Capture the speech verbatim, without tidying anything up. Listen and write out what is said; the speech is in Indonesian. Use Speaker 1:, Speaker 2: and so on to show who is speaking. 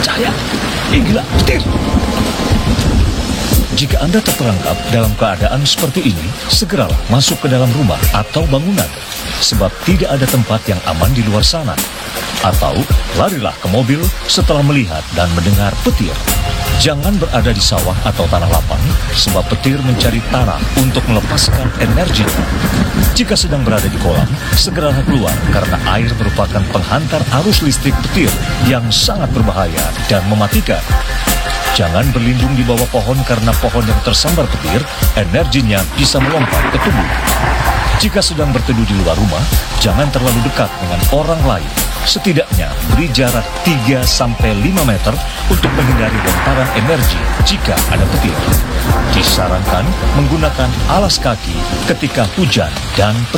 Speaker 1: cahaya. Ih, gila, petir. Jika Anda terperangkap dalam keadaan seperti ini, segeralah masuk ke dalam rumah atau bangunan, sebab tidak ada tempat yang aman di luar sana. Atau larilah ke mobil setelah melihat dan mendengar petir. Jangan berada di sawah atau tanah lapang, sebab petir mencari tanah untuk melepaskan energinya. Jika sedang berada di kolam, segeralah keluar karena air merupakan penghantar arus listrik petir yang sangat berbahaya dan mematikan. Jangan berlindung di bawah pohon karena pohon yang tersambar petir, energinya bisa melompat ke tubuh. Jika sedang berteduh di luar rumah, jangan terlalu dekat dengan orang lain. Setidaknya beri jarak tiga sampai lima meter untuk menghindari lontaran energi jika ada petir. Disarankan menggunakan alas kaki ketika hujan dan petir.